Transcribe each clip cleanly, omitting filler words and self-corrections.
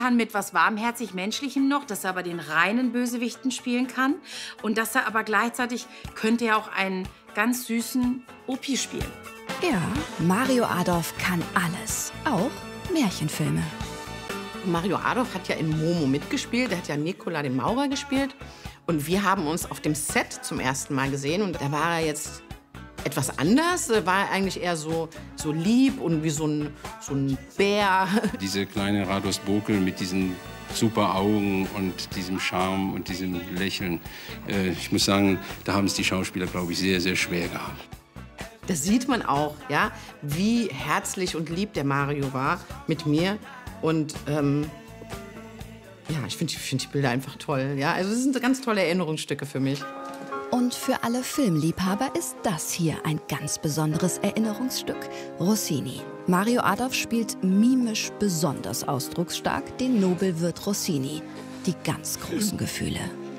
Kann mit was warmherzig-menschlichem noch, dass er aber den reinen Bösewichten spielen kann. Und dass er aber gleichzeitig könnte er auch einen ganz süßen Opi spielen. Ja, Mario Adorf kann alles, auch Märchenfilme. Mario Adorf hat ja in Momo mitgespielt, er hat ja Nikola den Maurer gespielt. Und wir haben uns auf dem Set zum ersten Mal gesehen und da war er jetzt etwas anders. Da war er eigentlich eher so lieb und wie so ein Bär. Diese kleine Rados Bokel mit diesen super Augen und diesem Charme und diesem Lächeln. Ich muss sagen, da haben es die Schauspieler, glaube ich, sehr, sehr schwer gehabt. Da sieht man auch, ja, wie herzlich und lieb der Mario war mit mir. Und ja, ich finde die Bilder einfach toll. Ja? Also es sind ganz tolle Erinnerungsstücke für mich. Und für alle Filmliebhaber ist das hier ein ganz besonderes Erinnerungsstück. Rossini. Mario Adorf spielt mimisch besonders ausdrucksstark den Nobelwirt Rossini. Die ganz großen Gefühle.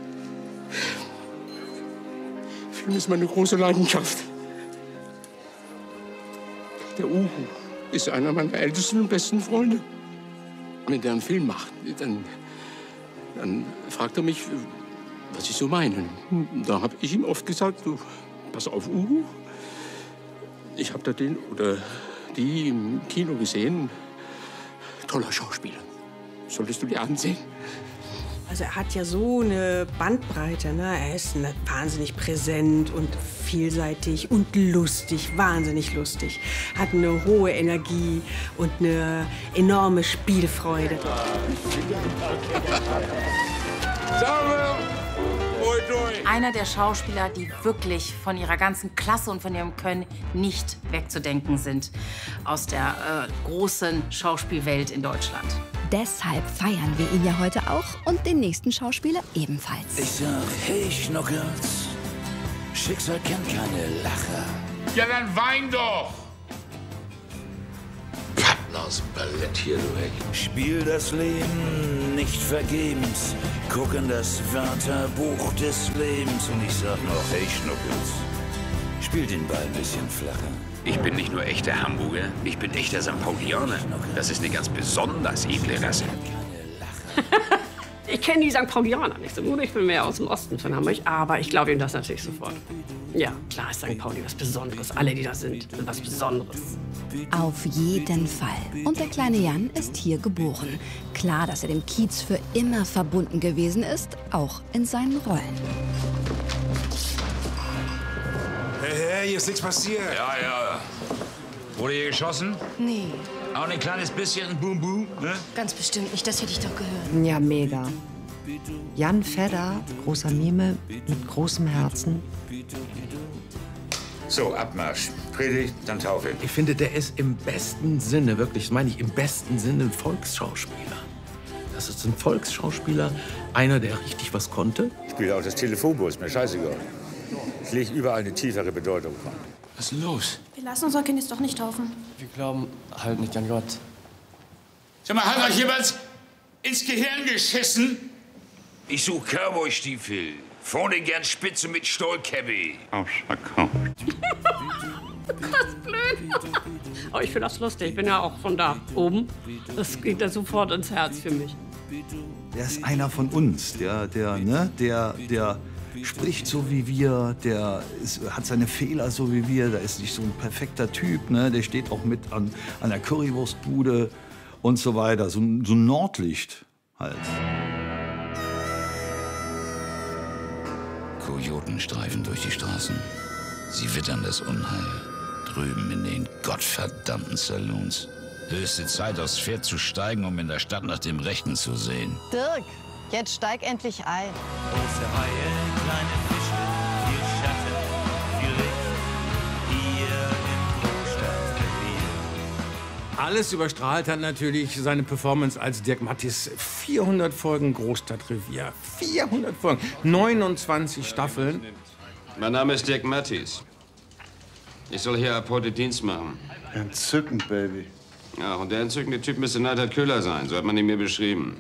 Film ist meine große Leidenschaft. Der Uhu ist einer meiner ältesten und besten Freunde. Wenn der einen Film macht, dann fragt er mich, was ich so meine. Da habe ich ihm oft gesagt, du, pass auf, Uhu. Ich habe da den oder die im Kino gesehen. Toller Schauspieler. Solltest du dir ansehen? Also er hat ja so eine Bandbreite, ne? Er ist wahnsinnig präsent und vielseitig und lustig, wahnsinnig lustig. Hat eine hohe Energie und eine enorme Spielfreude. Einer der Schauspieler, die wirklich von ihrer ganzen Klasse und von ihrem Können nicht wegzudenken sind aus der großen Schauspielwelt in Deutschland. Deshalb feiern wir ihn ja heute auch und den nächsten Schauspieler ebenfalls. Ich sag, hey Schnuckels, Schicksal kennt keine Lacher. Ja, dann wein doch! Kappen aus dem Ballett hier, du Heck. Spiel das Leben nicht vergebens. Guck in das Wörterbuch des Lebens und ich sag noch, hey Schnuckels, spiel den Ball ein bisschen flacher. Ich bin nicht nur echter Hamburger, ich bin echter St. Paulianer. Das ist eine ganz besonders edle Rasse. Ich kenne die St. Paulianer nicht so gut, ich bin mehr aus dem Osten von Hamburg, aber ich glaube ihm das natürlich sofort. Ja, klar ist St. Pauli was Besonderes, alle, die da sind was Besonderes. Auf jeden Fall. Und der kleine Jan ist hier geboren. Klar, dass er dem Kiez für immer verbunden gewesen ist, auch in seinen Rollen. Hey, hier ist nichts passiert. Ja, ja. Wurde hier geschossen? Nee, Auch ein kleines bisschen Boom-Boom, ne? ganz bestimmt nicht. Das hätte ich doch gehört. Ja, mega. Jan Fedder, großer Mime mit großem Herzen. So, Abmarsch. Predigt, dann Taufe. Ich finde, der ist im besten Sinne, wirklich, das meine ich, im besten Sinne ein Volksschauspieler. Das ist ein Volksschauspieler, einer, der richtig was konnte. Ich spiele auch das Telefonbuch, ist mir scheißegal. Ich lege überall eine tiefere Bedeutung dran. Was ist denn los? Wir lassen unser Kind jetzt doch nicht taufen. Wir glauben halt nicht an Gott. Sag mal, hat euch jemand ins Gehirn geschissen? Ich suche Cowboy-Stiefel. Vorne gern Spitze mit Stollkäppi. Ausverkauft. Das ist blöd. Aber ich finde das lustig. Ich bin ja auch von da oben. Das geht da sofort ins Herz für mich. Der ist einer von uns. Der spricht so wie wir. Hat seine Fehler so wie wir. Der ist nicht so ein perfekter Typ. Ne? Der steht auch mit an der Currywurstbude und so weiter. So ein Nordlicht halt. Kojoten streifen durch die Straßen. Sie wittern das Unheil. Drüben in den gottverdammten Saloons. Höchste Zeit, aufs Pferd zu steigen, um in der Stadt nach dem Rechten zu sehen. Dirk, jetzt steig endlich ein. Große Haie, kleine Fische, viel Schatten, viel Licht. Hier im Großstadtrevier. Alles überstrahlt hat natürlich seine Performance als Dirk Mattis. 400 Folgen Großstadtrevier. 400 Folgen. 29 Staffeln. Mein Name ist Dirk Mattis. Ich soll hier ab heute Dienst machen. Entzückend, Baby. Ja, und der entzückende Typ müsste Neidhard Köhler sein. So hat man ihn mir beschrieben.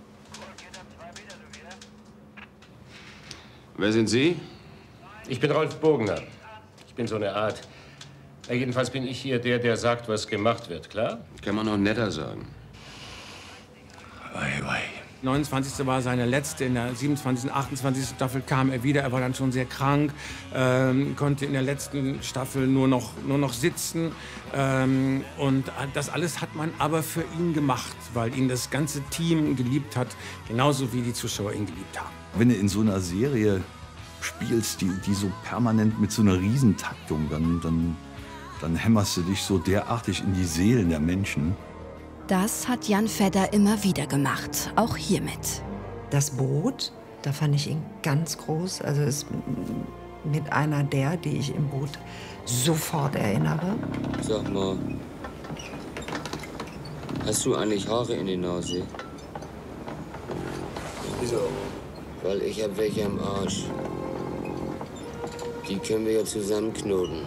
Wer sind Sie? Ich bin Rolf Bogner. Ich bin so eine Art. Ja, jedenfalls bin ich hier der sagt, was gemacht wird, klar? Kann man noch netter sagen. Ei, ei. 29. war seine letzte, in der 27., 28. Staffel kam er wieder, er war dann schon sehr krank, konnte in der letzten Staffel nur noch sitzen. Und das alles hat man aber für ihn gemacht, weil ihn das ganze Team geliebt hat, genauso wie die Zuschauer ihn geliebt haben. Wenn du in so einer Serie spielst, die so permanent mit so einer Riesentaktung, dann hämmerst du dich so derartig in die Seelen der Menschen. Das hat Jan Fedder immer wieder gemacht, auch hiermit. Das Boot, da fand ich ihn ganz groß. Also ist mit einer die ich im Boot sofort erinnere. Sag mal, hast du eigentlich Haare in der Nase? Wieso? Weil ich hab welche am Arsch. Die können wir ja zusammenknoten.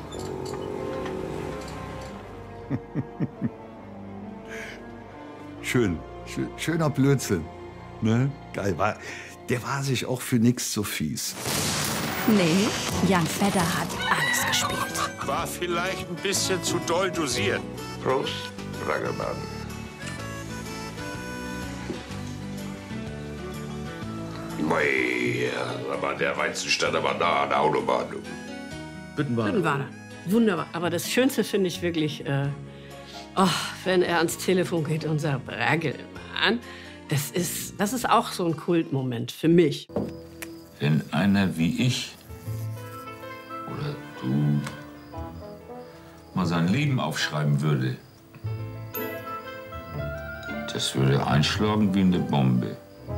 Schöner Blödsinn. Ne? Geil. Der war sich auch für nichts so fies. Nee, Jan Fedder hat alles gespielt. War vielleicht ein bisschen zu doll dosiert. Prost, Rangelmann. Mei, aber der Weizen stand aber nah an der Autobahn. Büttenwader. Wunderbar. Aber das Schönste finde ich wirklich, wenn er ans Telefon geht und sagt, Rangelmann, das ist auch so ein Kultmoment für mich. Wenn einer wie ich oder du mal sein Leben aufschreiben würde, das würde einschlagen wie eine Bombe.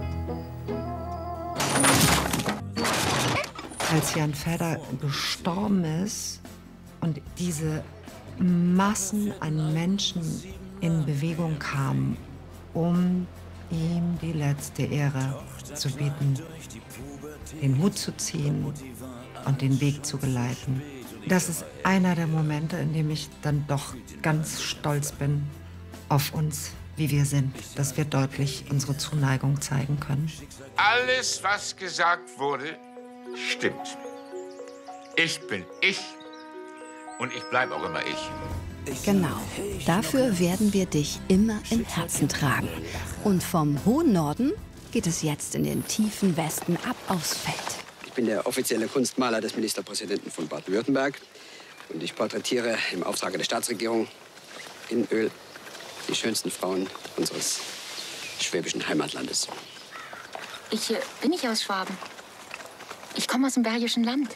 Als Jan Fedder gestorben ist und diese Massen an Menschen in Bewegung kamen, um ihm die letzte Ehre zu bieten, den Hut zu ziehen und den Weg zu geleiten. Das ist einer der Momente, in dem ich dann doch ganz stolz bin auf uns, wie wir sind, dass wir deutlich unsere Zuneigung zeigen können. Alles, was gesagt wurde, stimmt. Ich bin ich und ich bleibe auch immer ich. Genau. Dafür werden wir dich immer im Herzen tragen. Und vom hohen Norden geht es jetzt in den tiefen Westen ab aufs Feld. Ich bin der offizielle Kunstmaler des Ministerpräsidenten von Baden-Württemberg. Und ich porträtiere im Auftrag der Staatsregierung in Öl die schönsten Frauen unseres schwäbischen Heimatlandes. Ich bin nicht aus Schwaben. Ich komme aus dem Bergischen Land.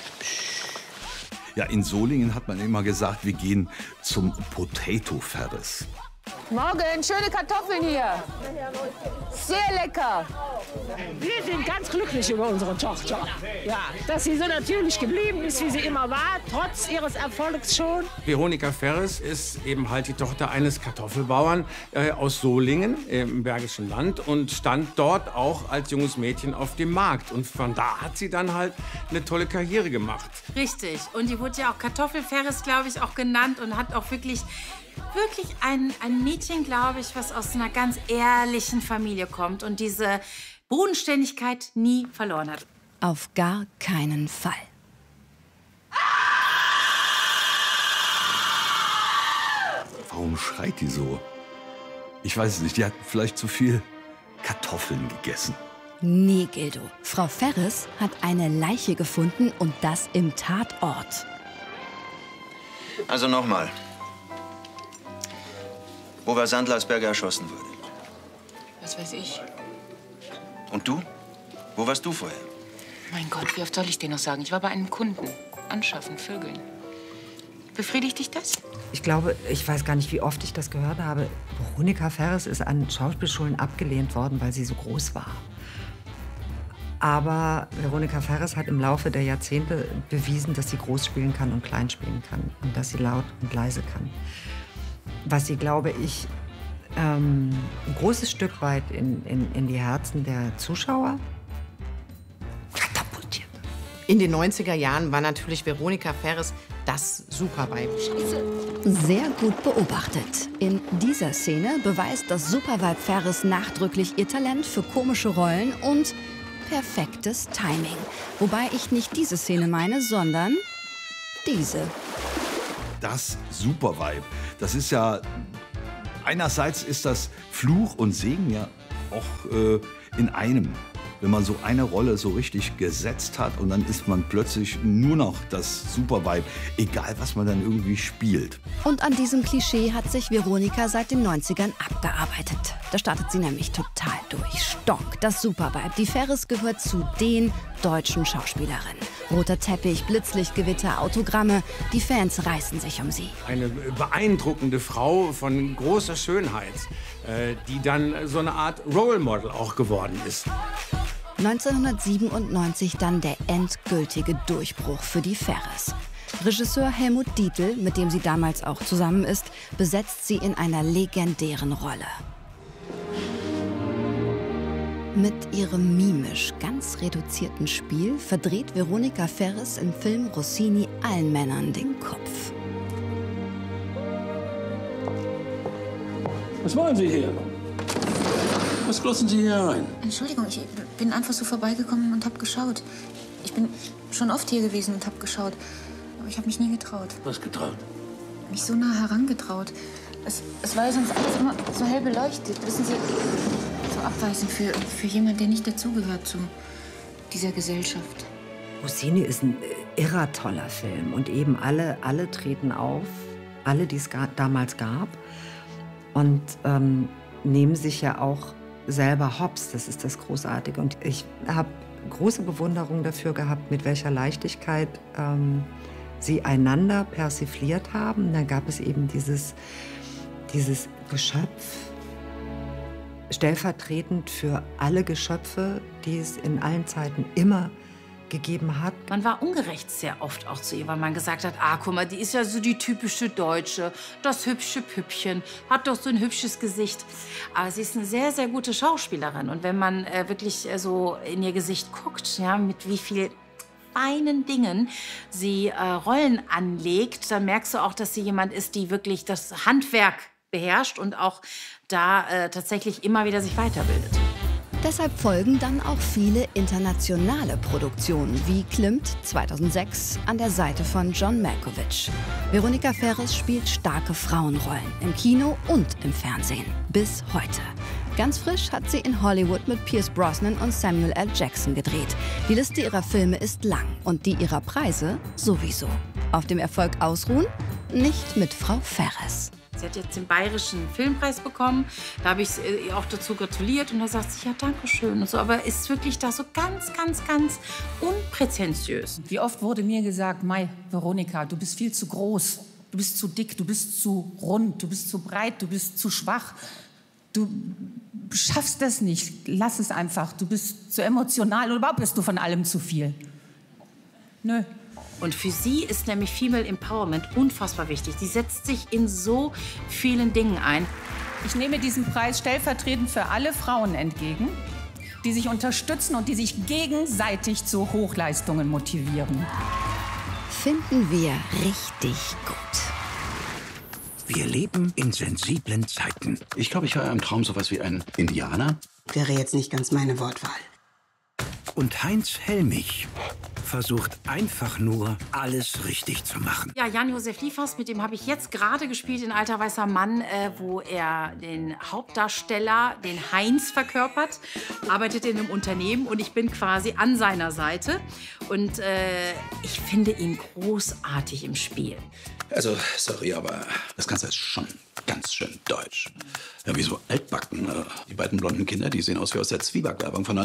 Ja, in Solingen hat man immer gesagt, wir gehen zum Potato Ferris. Morgen, schöne Kartoffeln hier. Sehr lecker. Wir sind ganz glücklich über unsere Tochter. Ja, dass sie so natürlich geblieben ist, wie sie immer war, trotz ihres Erfolgs schon. Veronika Ferres ist eben halt die Tochter eines Kartoffelbauern aus Solingen im Bergischen Land und stand dort auch als junges Mädchen auf dem Markt. Und von da hat sie dann halt eine tolle Karriere gemacht. Richtig. Und die wurde ja auch Kartoffelferris, glaube ich, auch genannt und hat auch wirklich ein Mädchen, glaube ich, was aus einer ganz ehrlichen Familie kommt und diese Bodenständigkeit nie verloren hat. Auf gar keinen Fall. Warum schreit die so? Ich weiß es nicht, die hat vielleicht zu viel Kartoffeln gegessen. Nee, Gildo. Frau Ferris hat eine Leiche gefunden und das im Tatort. Also nochmal. Wo war Sandler, als Berger erschossen wurde? Was weiß ich. Und du? Wo warst du vorher? Mein Gott, wie oft soll ich dir noch sagen? Ich war bei einem Kunden. Anschaffen, Vögeln. Befriedigt dich das? Ich glaube, ich weiß gar nicht, wie oft ich das gehört habe. Veronika Ferris ist an Schauspielschulen abgelehnt worden, weil sie so groß war. Aber Veronika Ferris hat im Laufe der Jahrzehnte bewiesen, dass sie groß spielen kann und klein spielen kann. Und dass sie laut und leise kann. Was sie, glaube ich, ein großes Stück weit in die Herzen der Zuschauer katapultiert. In den 90er Jahren war natürlich Veronika Ferris das Superweib. Sehr gut beobachtet. In dieser Szene beweist das Superweib Ferris nachdrücklich ihr Talent für komische Rollen und perfektes Timing. Wobei ich nicht diese Szene meine, sondern diese. Das Superweib. Das ist ja, einerseits ist das Fluch und Segen, ja, auch in einem. Wenn man so eine Rolle so richtig gesetzt hat und dann ist man plötzlich nur noch das Superweib, egal was man dann irgendwie spielt. Und an diesem Klischee hat sich Veronika seit den 90ern abgearbeitet. Da startet sie nämlich total durch. Stonk, das Superweib. Die Ferris gehört zu den deutschen Schauspielerinnen. Roter Teppich, Blitzlichtgewitter, Autogramme. Die Fans reißen sich um sie. Eine beeindruckende Frau von großer Schönheit, die dann so eine Art Role Model auch geworden ist. 1997 dann der endgültige Durchbruch für die Ferris. Regisseur Helmut Dietl, mit dem sie damals auch zusammen ist, besetzt sie in einer legendären Rolle. Mit ihrem mimisch ganz reduzierten Spiel verdreht Veronika Ferris im Film Rossini allen Männern den Kopf. Was wollen Sie hier? Was glotzen Sie hier rein? Entschuldigung, ich bin einfach so vorbeigekommen und habe geschaut. Ich bin schon oft hier gewesen und habe geschaut. Aber ich habe mich nie getraut. Was getraut? Mich so nah herangetraut. Es war ja sonst alles immer so hell beleuchtet. Wissen Sie, so abweisend für jemanden, der nicht dazugehört zu dieser Gesellschaft. Rossini ist ein irrer toller Film. Und eben alle treten auf. Alle, die es damals gab. Und nehmen sich ja auch selber hops, das ist das Großartige. Und ich habe große Bewunderung dafür gehabt, mit welcher Leichtigkeit sie einander persifliert haben. Dann gab es eben dieses Geschöpf, stellvertretend für alle Geschöpfe, die es in allen Zeiten immer gegeben hat. Man war ungerecht sehr oft auch zu ihr, weil man gesagt hat, guck mal, die ist ja so die typische Deutsche, das hübsche Püppchen, hat doch so ein hübsches Gesicht. Aber sie ist eine sehr, sehr gute Schauspielerin. Und wenn man wirklich so in ihr Gesicht guckt, ja, mit wie viel feinen Dingen sie Rollen anlegt, dann merkst du auch, dass sie jemand ist, die wirklich das Handwerk beherrscht und auch da tatsächlich immer wieder sich weiterbildet. Deshalb folgen dann auch viele internationale Produktionen, wie Klimt 2006 an der Seite von John Malkovich. Veronika Ferris spielt starke Frauenrollen im Kino und im Fernsehen. Bis heute. Ganz frisch hat sie in Hollywood mit Pierce Brosnan und Samuel L. Jackson gedreht. Die Liste ihrer Filme ist lang und die ihrer Preise sowieso. Auf dem Erfolg ausruhen? Nicht mit Frau Ferris. Sie hat jetzt den Bayerischen Filmpreis bekommen. Da habe ich ihr auch dazu gratuliert. Und da sagt sie, ja, danke schön. Und so, aber ist wirklich da so ganz, ganz, ganz unprätentiös. Wie oft wurde mir gesagt, Mai, Veronika, du bist viel zu groß. Du bist zu dick, du bist zu rund, du bist zu breit, du bist zu schwach. Du schaffst das nicht. Lass es einfach. Du bist zu emotional oder überhaupt bist du von allem zu viel. Nö. Und für sie ist nämlich Female Empowerment unfassbar wichtig. Sie setzt sich in so vielen Dingen ein. Ich nehme diesen Preis stellvertretend für alle Frauen entgegen, die sich unterstützen und die sich gegenseitig zu Hochleistungen motivieren. Finden wir richtig gut. Wir leben in sensiblen Zeiten. Ich glaube, ich war im Traum sowas wie ein Indianer. Wäre jetzt nicht ganz meine Wortwahl. Und Heinz Hellmich versucht einfach nur, alles richtig zu machen. Ja, Jan-Josef Liefers, mit dem habe ich jetzt gerade gespielt in Alter weißer Mann, wo er den Hauptdarsteller, den Heinz, verkörpert, arbeitet in einem Unternehmen und ich bin quasi an seiner Seite. Und ich finde ihn großartig im Spiel. Also, sorry, aber das Ganze ist schon ganz schön deutsch. Ja, wie so altbacken. Die beiden blonden Kinder, die sehen aus wie aus der Zwieback-Werbung von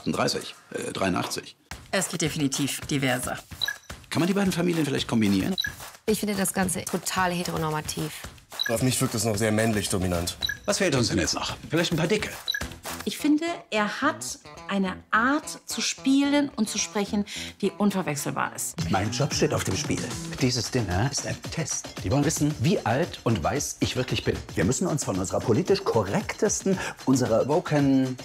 1983. Es geht definitiv diverser. Kann man die beiden Familien vielleicht kombinieren? Ich finde das Ganze total heteronormativ. Auf mich wirkt es noch sehr männlich dominant. Was fehlt uns denn jetzt noch? Vielleicht ein paar Dicke. Ich finde, er hat eine Art zu spielen und zu sprechen, die unverwechselbar ist. Mein Job steht auf dem Spiel. Dieses Dinner ist ein Test. Die wollen wissen, wie alt und weiß ich wirklich bin. Wir müssen uns von unserer politisch korrektesten, unserer wokensten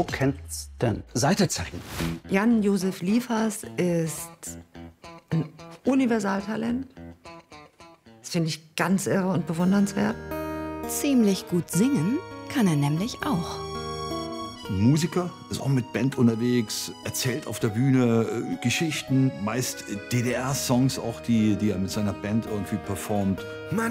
Seite zeigen. Jan-Josef Liefers ist ein Universaltalent. Das finde ich ganz irre und bewundernswert. Ziemlich gut singen kann er nämlich auch. Musiker, ist auch mit Band unterwegs, erzählt auf der Bühne Geschichten, meist DDR-Songs auch, die er mit seiner Band irgendwie performt.